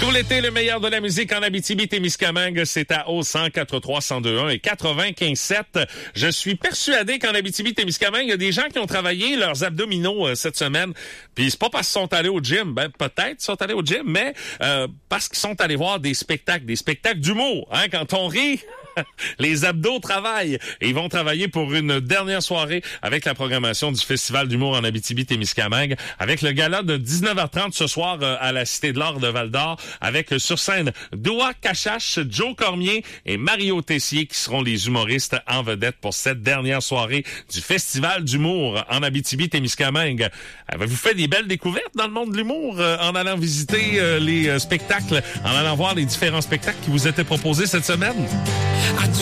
Tout l'été, le meilleur de la musique en Abitibi-Témiscamingue, c'est à O 104.3, 102.1 et 95.7. Je suis persuadé qu'en Abitibi-Témiscamingue, il y a des gens qui ont travaillé leurs abdominaux cette semaine. Puis c'est pas parce qu'ils sont allés au gym, peut-être sont allés au gym, mais parce qu'ils sont allés voir des spectacles d'humour. Hein, quand on rit, les abdos travaillent. Et ils vont travailler pour une dernière soirée avec la programmation du Festival d'humour en Abitibi-Témiscamingue, avec le gala de 19h30 ce soir à la Cité de l'Art de Val-d'Or, avec sur scène Doua Cachache, Joe Cormier et Mario Tessier qui seront les humoristes en vedette pour cette dernière soirée du Festival d'humour en Abitibi-Témiscamingue. Avez-vous fait des belles découvertes dans le monde de l'humour en allant visiter les spectacles, en allant voir les différents spectacles qui vous étaient proposés cette semaine?